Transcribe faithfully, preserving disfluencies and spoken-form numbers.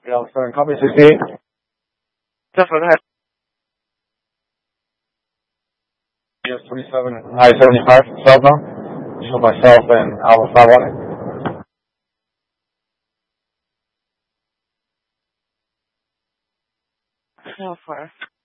Yeah, sorry, copy sixty-eight. Definitely. Yes, twenty-seven, I seventy-five, cell phone. Just for myself and Alpha five one. How far?